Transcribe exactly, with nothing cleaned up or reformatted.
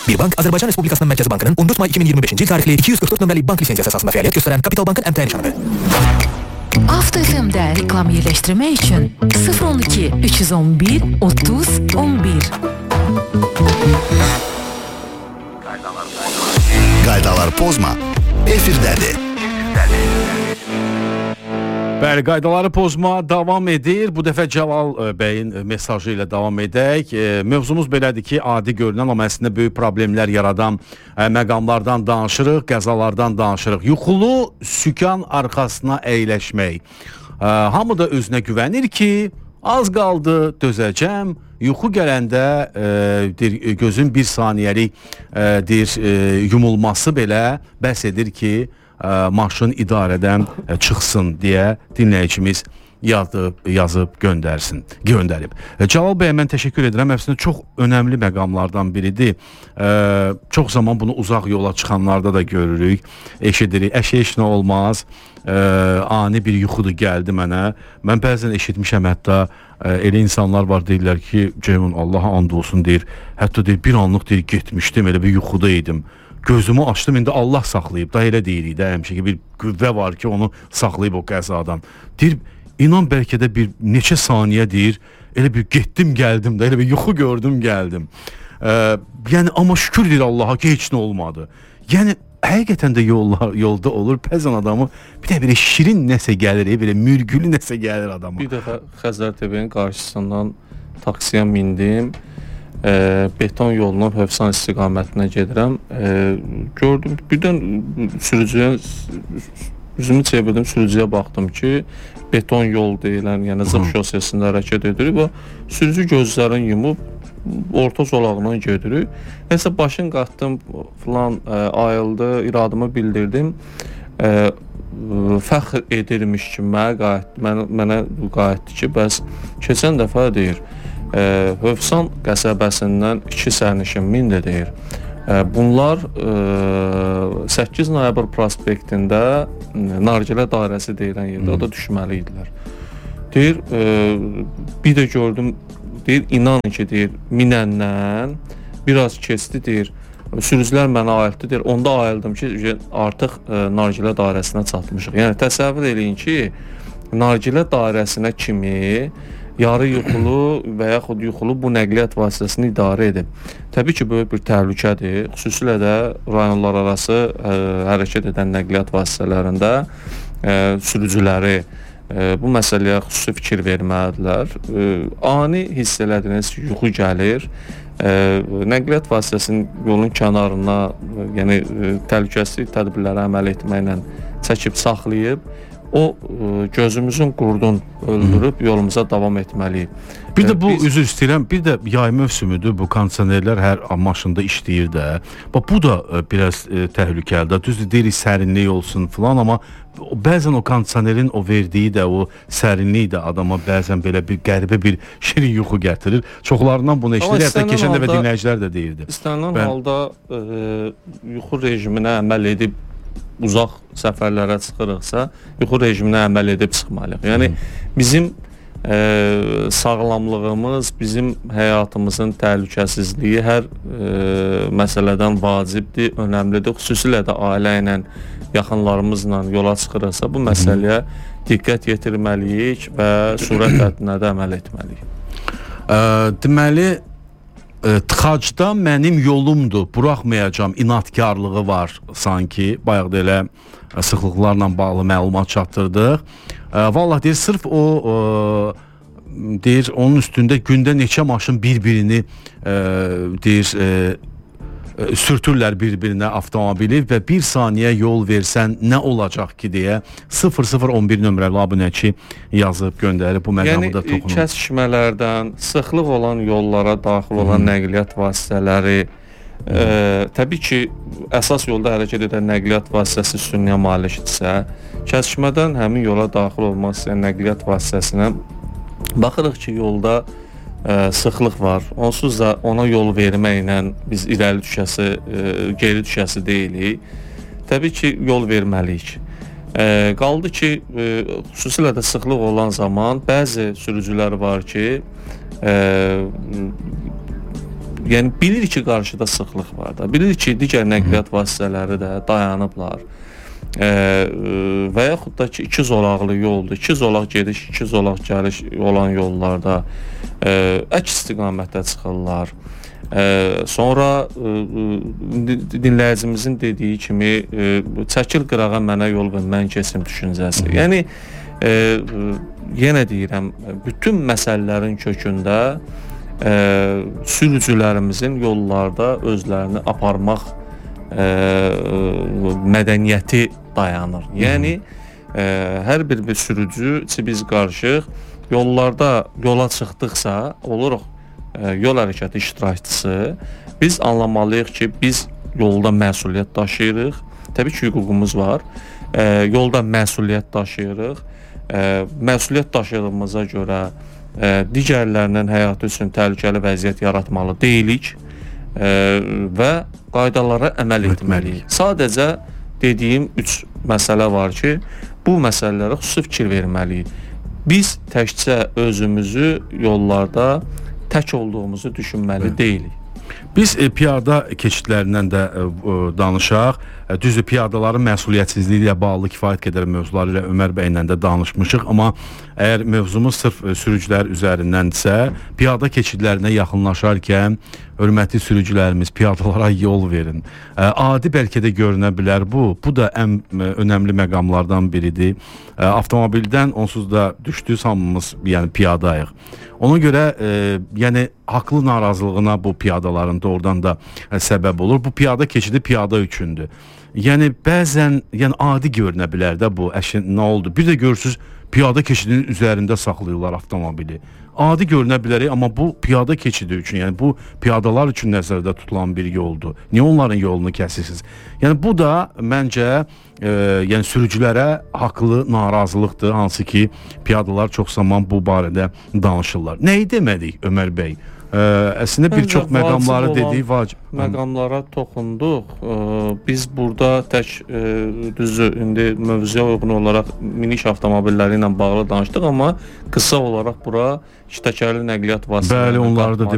Bir bank Azərbaycan Respublikasının Mərkəzi Bankının on dörd may iki min iyirmi beşinci il tarixli iki yüz qırx dörd nömrəli bank lisensiyası əsasında fəaliyyət göstərən Kapital Bankın əmtəyə nişanıdır. Avto F M-də reklam yerləşdirmək üçün sıfır on iki üç yüz on bir otuz on bir. Qaydalar pozma, efirdədir. Bəli, qaydaları pozma davam edir. Bu dəfə Cəlal bəyin mesajı ilə davam edək. Mövzumuz belədir ki, adi görünən, amma əslində böyük problemlər yaradan məqamlardan danışırıq, qəzalardan danışırıq. Yuxulu sükan arxasına əyləşmək. Hamı da özünə güvənir ki, az qaldı, dözəcəm. Yuxu gələndə e, gözün bir saniyəlik e, dir, e, yumulması belə bəs edir ki, e, maşın idarədən e, çıxsın deyə dinləyicimiz yazıb, yazıb göndərsin, göndərib. E, Cəlal bəyə mən təşəkkür edirəm. Əslində çox önəmli məqamlardan biridir. E, çox zaman bunu uzaq yola çıxanlarda da görürük, eşidirik. Əşə heç nə olmaz. E, ani bir yuxudur gəldi mənə. Mən bəzən eşitmişəm, hətta e, elə insanlar var deyirlər ki, Ceyhun Allaha and olsun deyir. Hətta deyir bir anlıq deyir getmişdim, elə bir yuxuda idim. Gözümü açdım, indi Allah saxlayıb da elə deyirik də, həmişə ki bir qüvvə var ki onu saxlayıb o qəzadan. Deyir, İnan bəlkə də bir neçə saniyə deyir, elə bir getdim gəldim də, elə bir yuxu gördüm gəldim. Ee, yəni amma şükür deyir Allaha ki heç nə olmadı. Yəni həqiqətən də yolda, yolda olur, bəzən adamı bir də belə şirin nəsə gəlir, belə mürgülü nəsə gəlir adama. Bir dəfə Xəzər T V-nin qarşısından taksiyə mindim, e, beton yolundan Hövsan istiqamətinə gedirəm. E, gördüm, birdən sürücüyə üzümü çevirdim, sürücüyə baxdım ki, beton yol deyilən, yəni zıq şosesində hərəkət edirik və sürücü gözlərini yumub orta zolağından gedirik. Nəsə başın qatdım falan, ə, ayıldı, iradımı bildirdim. Ə, fəxr edirmiş ki, mənə qayıtdı, mənə, mənə qayıtdı ki, bəs keçən dəfə deyir, ə, Hövsan qəsəbəsindən iki sərnişin mindi deyir. Bunlar ə, səkkiz noyabr prospektində Nargilə dairəsi deyilən yerdə, o da düşməli idilər. Deyir, ə, bir də gördüm, deyir, inanın ki, deyir, minəndən biraz keçdi, deyir, sürücülər mənə ayıldı, deyir, onda ayıldım ki, artıq ə, Nargilə dairəsinə çatmışıq. Yəni, təsəvvür eləyin ki, Nargilə dairəsinə kimi yarı yuxulu və yaxud yuxulu bu nəqliyyat vasitəsini idarə edib. Təbii ki, böyük bir təhlükədir. Xüsusilə də rayonlar arası ə, hərəkət edən nəqliyyat vasitələrində ə, sürücüləri ə, bu məsələyə xüsusi fikir verməlidirlər. Ə, ani hiss elədiniz, yuxu gəlir. Ə, nəqliyyat vasitəsinin yolun kənarına, ə, yəni ə, təhlükəsizlik tədbirləri əməl etməklə çəkib saxlayıb, o ə, gözümüzün qurdun öldürüb yolumuza davam etməliyik. Bir də bu, biz... üzr istəyirəm, bir də yay mövsümüdür, bu kondisionerlər hər maşında işləyir də. Bax, bu da ə, biraz ə, təhlükəlidir. Düzdür, deyirik sərinlik olsun filan, amma bəzən o kondisionerin o verdiyi də, o sərinlik də adama bəzən belə bir qəribə bir şirin yuxu gətirir. Çoxlarından bunu eşidir, hətta keçən dəfə dinləyicilər də deyirdi. İstənilən Bən... halda ə, yuxu rejiminə əməl edib uzaq səfərlərə çıxırıqsa, yuxu rejiminə əməl edib çıxmalıyıq. Yəni, bizim e, sağlamlığımız, bizim həyatımızın təhlükəsizliyi hər e, məsələdən vacibdir, önəmlidir. Xüsusilə də ailə ilə, yaxınlarımızla yola çıxırıqsa, bu məsələyə diqqət yetirməliyik və sürət həddinə də əməl etməliyik. Ə, deməli, tıxacda mənim yolumdur, buraxmayacam inatkarlığı var sanki. Bayaq da elə sıxlıqlarla bağlı məlumat çatdırdıq. Vallahi deyir, sırf o, o deyir, onun üstündə gündə neçə maşın bir-birini deyir, sürtürlər bir-birinə avtomobili və bir saniyə yol versən nə olacaq ki deyə sıfır sıfır on bir nömrəli abunəçi yazıb göndərib bu məqamı da toxunur. Yəni kəsişmələrdən, sıxlıq olan yollara daxil olan nəqliyyat vasitələri, e, təbii ki, əsas yolda hərəkət edən nəqliyyat vasitəsi üstünlüyə malikdirsə, kəsişmədən həmin yola daxil olmaq istəyən nəqliyyat vasitəsinə baxırıq ki, yolda Ə, sıxlıq var. Onsuz da ona yol verməklə biz irəli düşəsi, ə, geri düşəsi deyilik. Təbii ki, yol verməliyik. Ə, qaldı ki, ə, xüsusilə də sıxlıq olan zaman bəzi sürücülər var ki, ə, yəni bilir ki, qarşıda sıxlıq var da. Bilir ki, digər nəqliyyat vasitələri də dayanıblar. E, və yaxud da ki, iki zolaqlı yoldur. İki zolaq gediş, iki zolaq gəliş olan yollarda e, əks istiqamətdə çıxırlar. E, sonra e, dinləyicimizin dediyi kimi e, çəkil qırağa mənə yol və mən keçim düşüncəsi. Yəni e, yenə deyirəm, bütün məsələlərin kökündə e, sürücülərimizin yollarda özlərini aparmaq e, mədəniyyəti dayanır. Yəni e, hər bir bir sürücü ki, biz qarşıyıq, yollarda yola çıxdıqsa oluruq e, yol hərəkəti iştirakçısı, biz anlamalıyıq ki, biz yolda məsuliyyət daşıyırıq. Təbii ki, hüququmuz var. E, yolda məsuliyyət daşıyırıq. E, məsuliyyət daşıdığımıza görə e, digərlərinin həyatı üçün təhlükəli vəziyyət yaratmalı deyilik e, və qaydalara əməl etməliyik. Sadəcə dediyim üç məsələ var ki, bu məsələlərə xüsusi fikir verməliyik. Biz təkcə özümüzü yollarda tək olduğumuzu düşünməli evet. deyilik. Biz e, piyada keçidlərindən də e, danışaq. E, düzdür, piyadaların məsuliyyətsizliyi ilə bağlı kifayət qədər mövzular ilə Ömər bəylə də danışmışıq, amma əgər mövzumuz sırf e, sürücülər üzərindəndirsə, piyada keçidlərinə yaxınlaşarkən hörmətli sürücülərimiz, piyadalara yol verin. E, adi bəlkə də görünə bilər bu. Bu da ən e, önəmli məqamlardan biridir. E, avtomobildən onsuz da düşdüyüz hamımız, yəni piyadayıq. Ona görə e, yəni haqlı narazılığına bu piyadaların doğrudan da e, səbəb olur. Bu piyada keçidi piyada üçündür. Yəni bəzən yəni adi görünə bilər də bu, əşin nə oldu? Bir də görürsüz piyada keçidinin üzərində saxlayırlar avtomobili. Adi görünə bilər, amma bu piyada keçidi üçün, yəni bu piyadalar üçün nəzərdə tutulan bir yoldur. Niyə onların yolunu kəsirsiniz? Yəni bu da məncə e, yəni sürücülərə haqlı narazılıqdır, hansı ki piyadalar çox zaman bu barədə danışırlar. Nəyi demədik Ömər bəy? Ə, əslində bir çox məqamları dedik, vacib məqamlara toxunduq. Ə, biz burada tək ə, düzü indi mövzuya uyğun olaraq minik avtomobilləri ilə bağlı danışdıq, amma qısa olaraq bura iki təkərli nəqliyyat vasitələri. Bəli, onları da